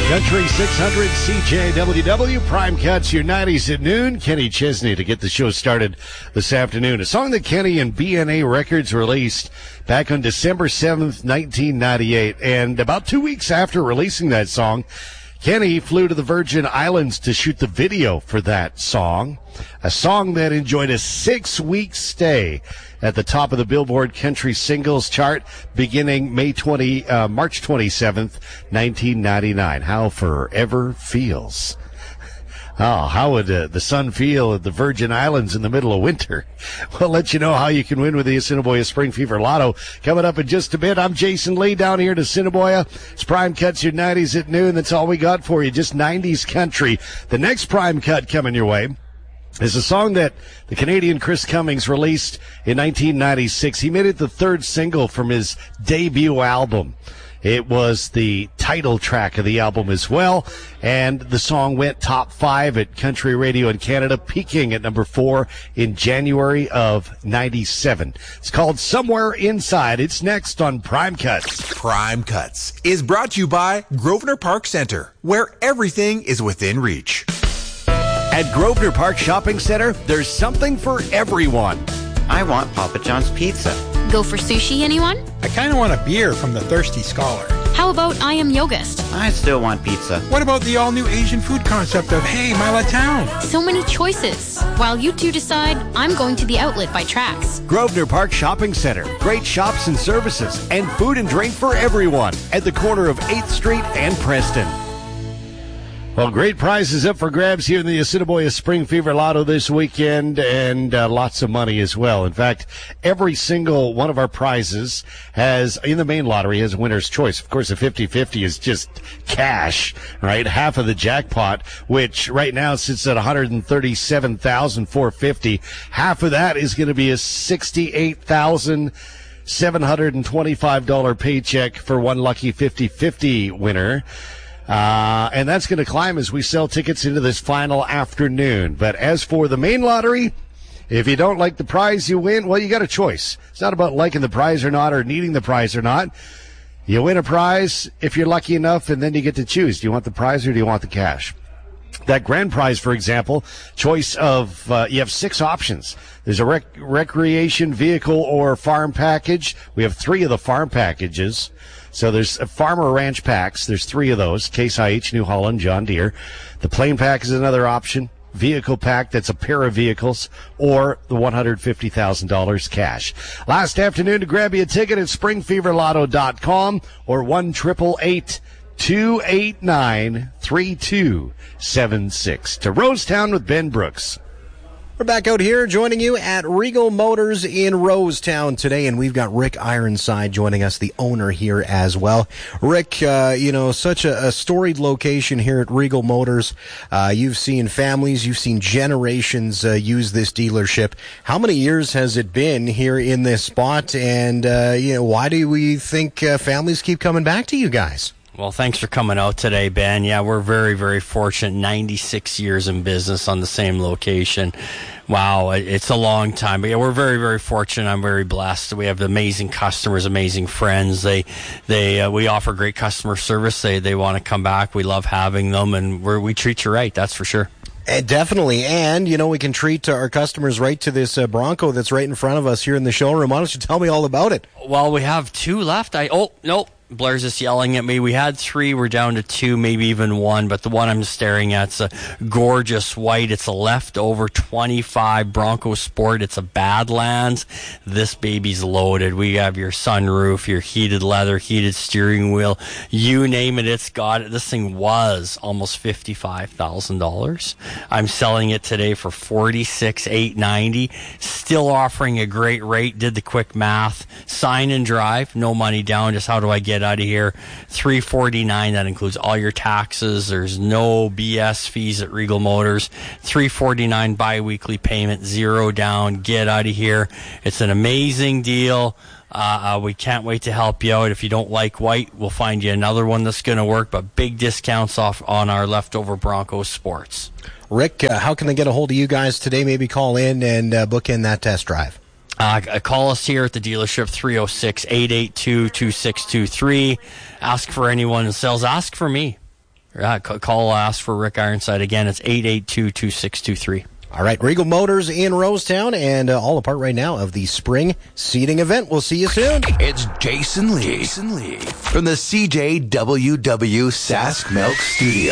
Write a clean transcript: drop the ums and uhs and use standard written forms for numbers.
Country 600 CJWW, Prime Cuts, your 90s at noon. Kenny Chesney to get the show started this afternoon. A song that Kenny and BNA Records released back on December 7th, 1998. And about 2 weeks after releasing that song, Kenny flew to the Virgin Islands to shoot the video for that song. A song that enjoyed a 6-week stay at the top of the Billboard Country Singles Chart beginning March 27th, 1999. How Forever Feels. Oh, how would the sun feel at the Virgin Islands in the middle of winter? We'll let you know how you can win with the Assiniboia Spring Fever Lotto coming up in just a bit. I'm Jason Lee down here to Assiniboia. It's Prime Cuts, your 90s at noon. That's all we got for you, just 90s country. The next Prime Cut coming your way is a song that the Canadian Chris Cummings released in 1996. He made it the third single from his debut album. It was the title track of the album as well, and the song went top 5 at country radio in Canada, peaking at number 4 in January of 97. It's called Somewhere Inside. It's next on Prime Cuts. Prime Cuts is brought to you by Grosvenor Park Centre, where everything is within reach. At Grosvenor Park Shopping Center, there's something for everyone. I want Papa John's pizza. Go for sushi, anyone? I kind of want a beer from the Thirsty Scholar. How about I Am Yogist? I still want pizza. What about the all-new Asian food concept of Hey, My La Town? So many choices. While you two decide, I'm going to the Outlet by Trax. Grosvenor Park Shopping Center. Great shops and services and food and drink for everyone at the corner of 8th Street and Preston. Well, great prizes up for grabs here in the Assiniboia Spring Fever Lotto this weekend, and lots of money as well. In fact, every single one of our prizes in the main lottery has a winner's choice. Of course, the 50-50 is just cash, right? Half of the jackpot, which right now sits at $137,450. Half of that is going to be a $68,725 paycheck for one lucky 50-50 winner. And that's going to climb as we sell tickets into this final afternoon. But as for the main lottery, if you don't like the prize you win, well, you got a choice. It's not about liking the prize or not or needing the prize or not. You win a prize if you're lucky enough, and then you get to choose. Do you want the prize or do you want the cash? That grand prize, for example, choice of, you have 6 options. There's a recreation vehicle or farm package. We have 3 of the farm packages. So there's farmer ranch packs. There's 3 of those. Case IH, New Holland, John Deere. The plain pack is another option. Vehicle pack, that's a pair of vehicles, or the $150,000 cash. Last afternoon to grab you a ticket at springfeverlotto.com or 1-888-289-3276. To Rosetown with Ben Brooks. We're back out here joining you at Regal Motors in Rosetown today, and we've got Rick Ironside joining us, the owner here as well. Rick, such a storied location here at Regal Motors. You've seen families, you've seen generations use this dealership. How many years has it been here in this spot, and why do we think families keep coming back to you guys? Well, thanks for coming out today, Ben. Yeah, we're very, very fortunate. 96 years in business on the same location. Wow, it's a long time. But yeah, we're very, very fortunate. I'm very blessed. We have amazing customers, amazing friends. We offer great customer service. They want to come back. We love having them, and we treat you right. That's for sure. Definitely. And, we can treat our customers right to this Bronco that's right in front of us here in the showroom. Why don't you tell me all about it? Well, we have 2 left. Nope. Blair's just yelling at me. We had 3. We're down to 2, maybe even 1. But the one I'm staring at's a gorgeous white. It's a leftover 25 Bronco Sport. It's a Badlands. This baby's loaded. We have your sunroof, your heated leather, heated steering wheel. You name it, it's got it. This thing was almost $55,000. I'm selling it today for $46,890. Still offering a great rate. Did the quick math. Sign and drive. No money down. Just how do I get out of here? $349. That includes all your taxes. There's no BS fees at Regal Motors. $349 bi-weekly payment, 0 down. Get out of here. It's an amazing deal. We can't wait to help you out. If you don't like white, we'll find you another one that's going to work, but big discounts off on our leftover Bronco Sports. Rick, how can they get a hold of you guys today? Maybe call in and book in that test drive. Call us here at the dealership, 306-882-2623. Ask for anyone in sales. Ask for me. Call, ask for Rick Ironside. Again, it's 882-2623. All right, Regal Motors in Rosetown, and all a part right now of the spring seating event. We'll see you soon. It's Jason Lee from the CJWW Sask Milk Studio.